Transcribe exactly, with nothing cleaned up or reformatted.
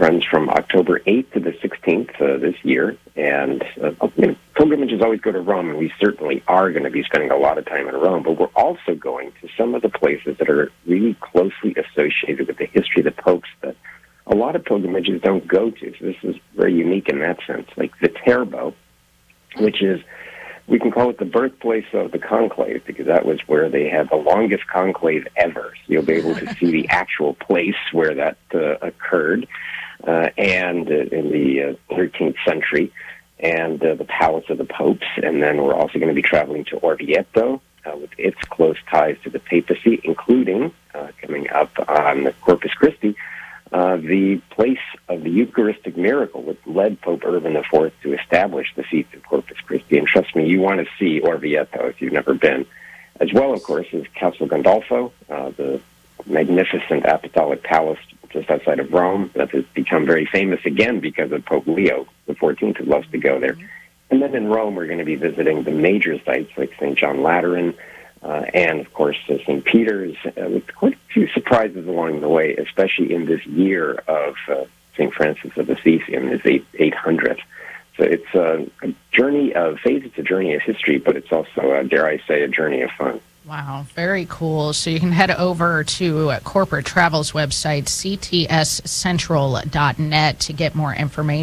runs from October eighth to the sixteenth uh, this year. And uh, you know, pilgrimages always go to Rome, and we certainly are going to be spending a lot of time in Rome. But we're also going to some of the places that are really closely associated with the history of the popes that a lot of pilgrimages don't go to. So this is very unique in that sense. Like Viterbo, which is, we can call it the birthplace of the conclave, because that was where they had the longest conclave ever. So you'll be able to see the actual place where that uh, occurred, uh, and uh, in the uh, thirteenth century, and uh, the palace of the popes. And then we're also going to be traveling to Orvieto, uh, with its close ties to the papacy, including, uh, coming up on Corpus Christi, Uh, the place of the Eucharistic miracle, which led Pope Urban the Fourth to establish the Feast of Corpus Christi. And trust me, you want to see Orvieto if you've never been. As well, of course, is Castel Gandolfo, uh, the magnificent apostolic palace just outside of Rome that has become very famous again because of Pope Leo the Fourteenth, who loves to go there. And then in Rome, we're going to be visiting the major sites like Saint John Lateran, Uh, and, of course, uh, Saint Peter's, uh, with quite a few surprises along the way, especially in this year of uh, Saint Francis of Assisi in his eight hundredth. So it's a, a journey of faith, it's a journey of history, but it's also, uh, dare I say, a journey of fun. Wow, very cool. So you can head over to uh, Corporate Travel's website, c t s central dot net, to get more information.